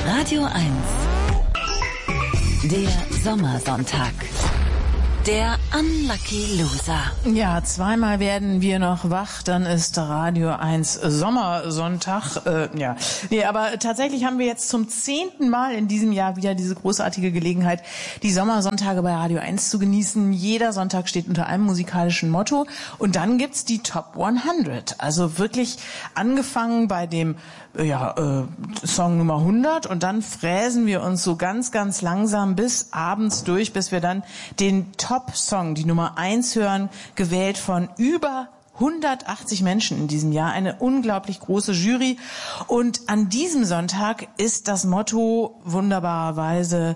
Radio 1. Der Sommersonntag. Der Unlucky Loser. Ja, zweimal werden wir noch wach, dann ist Radio 1 Sommersonntag. Aber tatsächlich haben wir jetzt zum 10. Mal in diesem Jahr wieder diese großartige Gelegenheit, die Sommersonntage bei Radio 1 zu genießen. Jeder Sonntag steht unter einem musikalischen Motto und dann gibt's die Top 100. Also wirklich angefangen bei dem Song Nummer 100 und dann fräsen wir uns so ganz, ganz langsam bis abends durch, bis wir dann den Top-Song, die Nummer 1 hören, gewählt von über 180 Menschen in diesem Jahr, eine unglaublich große Jury. Und an diesem Sonntag ist das Motto wunderbarerweise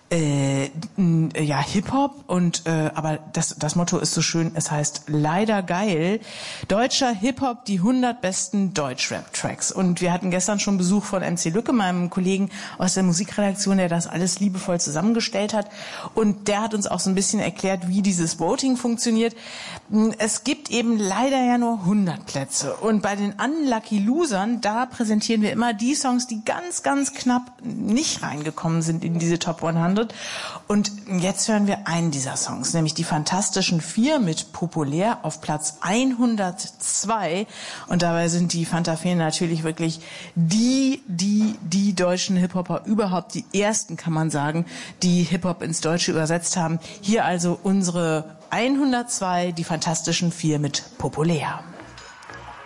Hip-Hop aber das Motto ist so schön, es heißt leider geil. Deutscher Hip-Hop, die 100 besten Deutsch-Rap-Tracks. Und wir hatten gestern schon Besuch von MC Lücke, meinem Kollegen aus der Musikredaktion, der das alles liebevoll zusammengestellt hat. Und der hat uns auch so ein bisschen erklärt, wie dieses Voting funktioniert. Es gibt eben leider ja nur 100 Plätze. Und bei den Unlucky Losern, da präsentieren wir immer die Songs, die ganz, ganz knapp nicht reingekommen sind in diese Top 100. Und jetzt hören wir einen dieser Songs, nämlich die Fantastischen Vier mit Populär auf Platz 102. Und dabei sind die Fantafeen natürlich wirklich die deutschen Hip-Hopper überhaupt, die ersten, kann man sagen, die Hip-Hop ins Deutsche übersetzt haben. Hier also unsere 102, die Fantastischen Vier mit Populär.